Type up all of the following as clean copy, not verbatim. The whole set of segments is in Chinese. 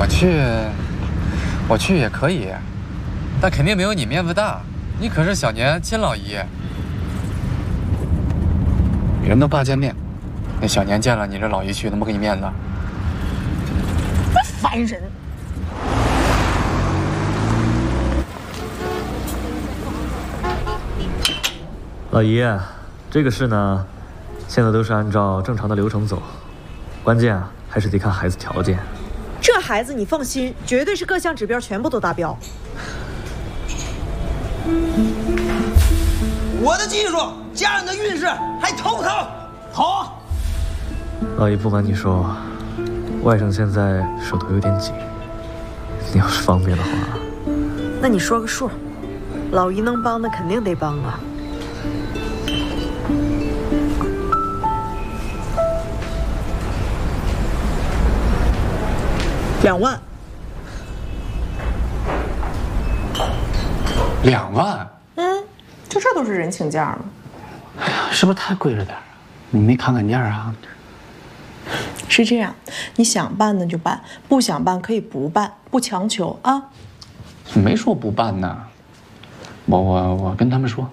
我去也可以，但肯定没有你面子大。你可是小年亲老姨，人都怕见面，那小年见了你这老姨去，能不给你面子？ 烦人！ 老姨，这个事呢，现在都是按照正常的流程走，关键啊还是得看孩子条件。 这孩子你放心，绝对是各项指标全部都达标。 我的技术加上你的运势，还投不投？投！ 老姨，不瞒你说，外甥现在手头有点紧，你要是方便的话， 那你说个数，老姨能帮的肯定得帮啊。2万。 2万？ 就这都是人情价了。 哎呀，是不是太贵了点？你没砍砍价啊？ 是这样，你想办呢就办，不想办可以不办，不强求啊。 没说不办呢。我跟他们说。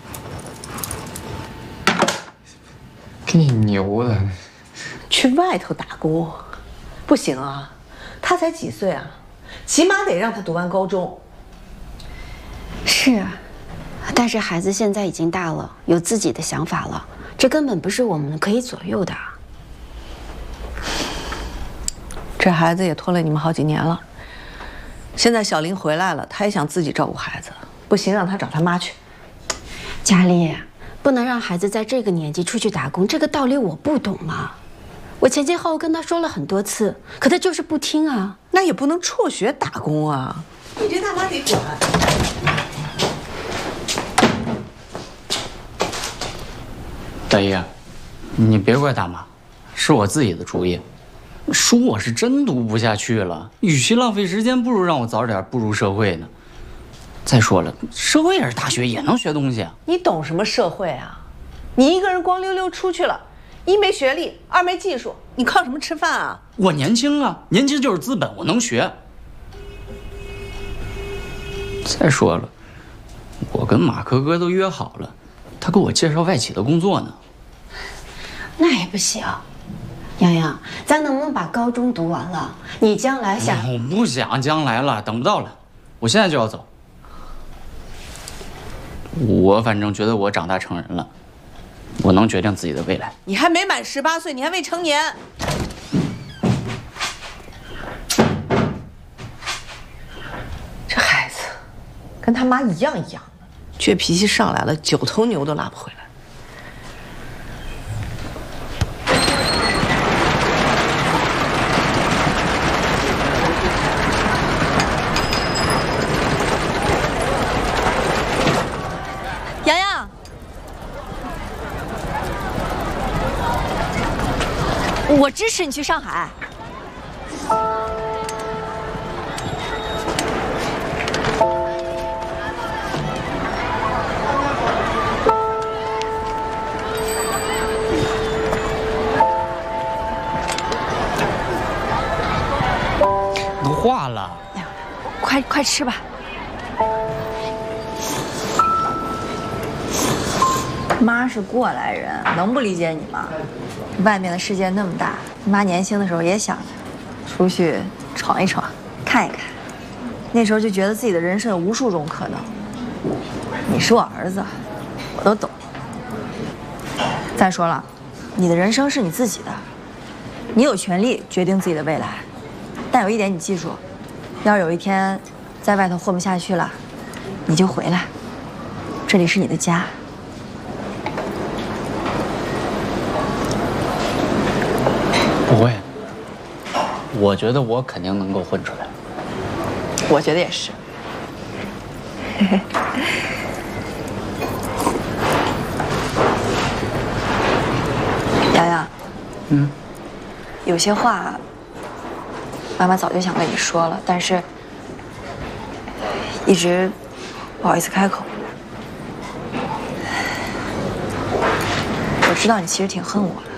给你牛的！ 去外头打工，不行啊，他才几岁啊，起码得让他读完高中。 是啊，但是孩子现在已经大了，有自己的想法了，这根本不是我们可以左右的。 这孩子也拖累你们好几年了，现在小林回来了，他也想自己照顾孩子，不行让他找他妈去。 佳丽，不能让孩子在这个年纪出去打工，这个道理我不懂吗？我前前后后跟他说了很多次，可他就是不听啊。 那也不能辍学打工啊！你这大妈得管。 大姨，你别怪大妈，是我自己的主意。书我是真读不下去了，与其浪费时间，不如让我早点步入社会呢。再说了，社会也是大学，也能学东西啊。 你懂什么社会啊？你一个人光溜溜出去了，一没学历，二没技术，你靠什么吃饭啊？ 我年轻啊，年轻就是资本，我能学。再说了，我跟马科哥都约好了，他给我介绍外企的工作呢。 那也不行，洋洋，咱能不能把高中读完了？你将来想…… 我不想将来了，等不到了，我现在就要走。我反正觉得我长大成人了，我能决定自己的未来。 你还没满18岁，你还未成年。这孩子跟他妈一样的，倔脾气上来了，9头牛都拉不回来。 洋洋，我支持你去上海。 都化了， 快吃吧。 妈是过来人，能不理解你吗？外面的世界那么大，妈年轻的时候也想出去闯一闯，看一看。那时候就觉得自己的人生有无数种可能。你是我儿子，我都懂。再说了，你的人生是你自己的，你有权利决定自己的未来。但有一点你记住，要有一天在外头混不下去了，你就回来，这里是你的家。 不会，我觉得我肯定能够混出来。 我觉得也是。 洋洋，有些话妈妈早就想跟你说了，但是一直不好意思开口。我知道你其实挺恨我的。